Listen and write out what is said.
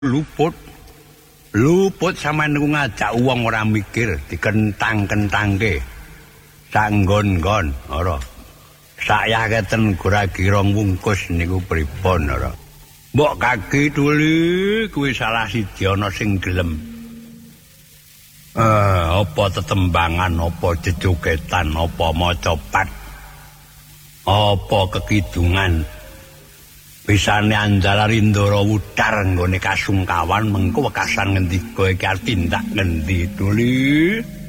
luput sampean niku ngajak wong ora mikir dikentang-kentangke sanggon-gon ora saya keten gura-gira ngungkus niku pripun ora mbok kaki tuli kuwi salah siji ana sing gelem apa tetembangan apa jejogetan apa macapat apa kekidungan bisane Anjala Rindara wudar nggone kasungkawan mengko wekasan ngendika iki tindak ngendi tuli